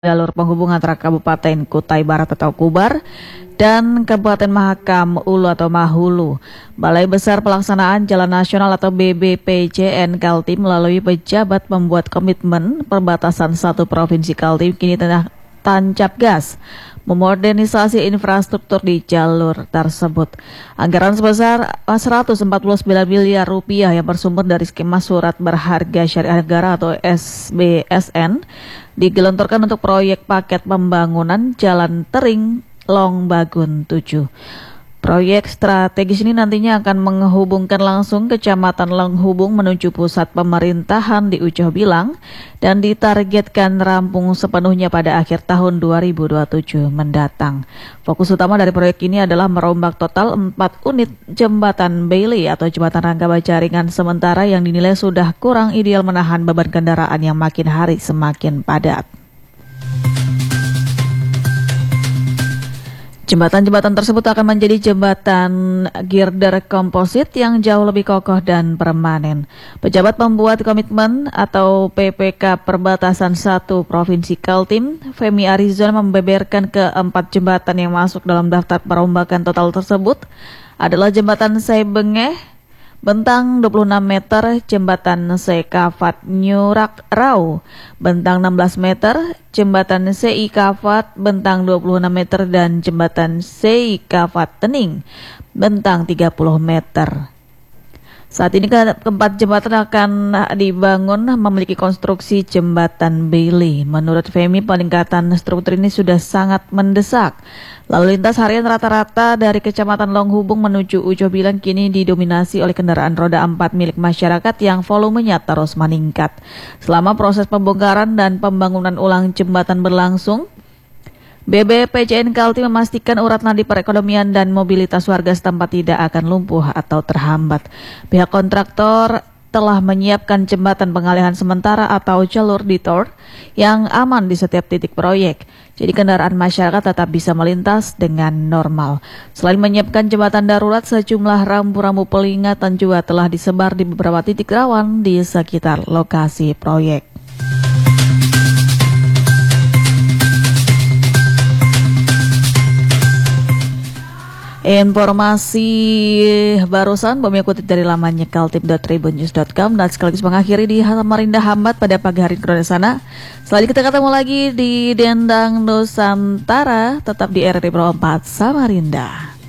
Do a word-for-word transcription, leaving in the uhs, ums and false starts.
jalur penghubung antara Kabupaten Kutai Barat atau Kubar dan Kabupaten Mahakam Ulu atau Mahulu. Balai Besar Pelaksanaan Jalan Nasional atau B B P J N Kaltim melalui pejabat membuat komitmen perbatasan satu provinsi Kaltim kini tengah tancap gas memodernisasi infrastruktur di jalur tersebut. Anggaran sebesar seratus empat puluh sembilan miliar rupiah yang bersumber dari skema surat berharga syariah negara atau S B S N digelontorkan untuk proyek paket pembangunan Jalan Tering Longbagun tujuh. Proyek strategis ini nantinya akan menghubungkan langsung Kecamatan Lenghubung menuju pusat pemerintahan di Ujoh Bilang dan ditargetkan rampung sepenuhnya pada akhir tahun dua ribu dua puluh tujuh mendatang. Fokus utama dari proyek ini adalah merombak total empat unit jembatan Bailey atau jembatan rangka baja ringan sementara yang dinilai sudah kurang ideal menahan beban kendaraan yang makin hari semakin padat. Jembatan-jembatan tersebut akan menjadi jembatan girder komposit yang jauh lebih kokoh dan permanen. Pejabat pembuat komitmen atau P P K Perbatasan satu Provinsi Kaltim, Femi Arizon membeberkan keempat jembatan yang masuk dalam daftar perombakan total tersebut adalah Jembatan Sebengeh, bentang dua puluh enam meter, Jembatan Sekafat Nyurak Rau, bentang enam belas meter, Jembatan Sei Kafat, bentang dua puluh enam meter, dan Jembatan Sei Kafat Tening, bentang tiga puluh meter. Saat ini keempat jembatan akan dibangun memiliki konstruksi jembatan Bailey. Menurut Femi, peningkatan struktur ini sudah sangat mendesak. Lalu lintas harian rata-rata dari Kecamatan Lenghubung menuju Ujoh Bilang kini didominasi oleh kendaraan roda empat milik masyarakat yang volumenya terus meningkat. Selama proses pembongkaran dan pembangunan ulang jembatan berlangsung, B B P J N Kaltim memastikan urat nadi perekonomian dan mobilitas warga setempat tidak akan lumpuh atau terhambat. Pihak kontraktor telah menyiapkan jembatan pengalihan sementara atau jalur detour yang aman di setiap titik proyek. Jadi kendaraan masyarakat tetap bisa melintas dengan normal. Selain menyiapkan jembatan darurat, sejumlah rambu-rambu peringatan juga telah disebar di beberapa titik rawan di sekitar lokasi proyek. Informasi barusan kami kutip dari lamannya kaltim dot tribun news dot com dan sekaligus mengakhiri di Samarinda Hambat pada pagi hari di sana. Selanjutnya kita ketemu lagi di Dendang Nusantara, tetap di R R I Pro empat Samarinda.